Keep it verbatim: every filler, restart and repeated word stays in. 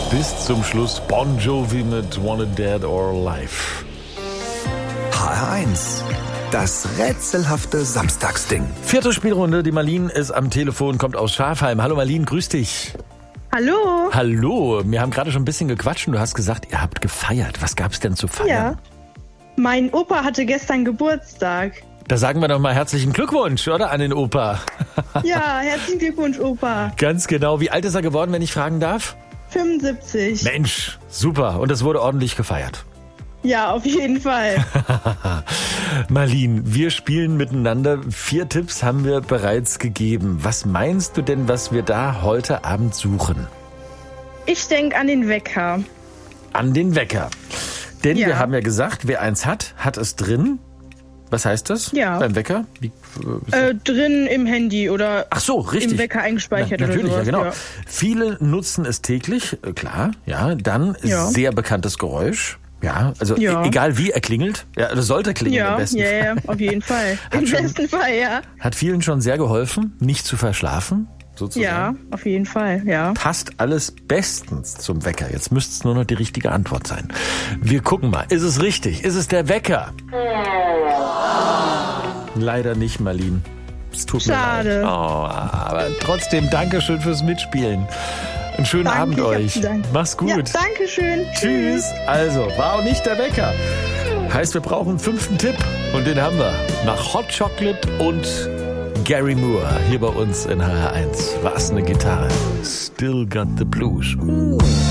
bis zum Schluss Bon Jovi mit Wanted Dead or Alive. H R eins. Das rätselhafte Samstagsding. Vierte Spielrunde. Die Marlene ist am Telefon, kommt aus Schafheim. Hallo Marlene, grüß dich. Hallo. Hallo. Wir haben gerade schon ein bisschen gequatscht und du hast gesagt, ihr habt gefeiert. Was gab's denn zu feiern? Ja. Mein Opa hatte gestern Geburtstag. Da sagen wir doch mal herzlichen Glückwunsch, oder, an den Opa? Ja, herzlichen Glückwunsch, Opa. Ganz genau. Wie alt ist er geworden, wenn ich fragen darf? fünfundsiebzig. Mensch, super. Und es wurde ordentlich gefeiert. Ja, auf jeden Fall. Marlene, wir spielen miteinander. Vier Tipps haben wir bereits gegeben. Was meinst du denn, was wir da heute Abend suchen? Ich denke an den Wecker. An den Wecker. Denn Ja. wir haben ja gesagt, wer eins hat, hat es drin. Was heißt das? Ja. Beim Wecker? Wie, Äh, drin im Handy oder Ach so, richtig. im Wecker eingespeichert Na, natürlich, oder ja, sowas. genau. Viele nutzen es täglich, äh, klar, ja. Dann Ja. sehr bekanntes Geräusch. Ja, also Ja. e- egal wie er klingelt, ja, das sollte klingeln Ja, am besten. ja, ja, auf jeden Fall. Hat Im schon- besten Fall, ja. Hat vielen schon sehr geholfen, nicht zu verschlafen, sozusagen. Ja, auf jeden Fall, ja. Passt alles bestens zum Wecker. Jetzt müsste es nur noch die richtige Antwort sein. Wir gucken mal. Ist es richtig? Ist es der Wecker? Leider nicht, Marlene. Es tut Schade. mir leid. Oh, aber trotzdem Dankeschön fürs Mitspielen. Einen schönen Danke, Abend ich hab euch. zu danken. Mach's gut. Ja, danke schön. Tschüss. Also, war auch nicht der Wecker. Heißt, wir brauchen einen fünften Tipp. Und den haben wir. Nach Hot Chocolate und Gary Moore. Hier bei uns in H R eins. Was eine Gitarre. Still got the blues. Uh.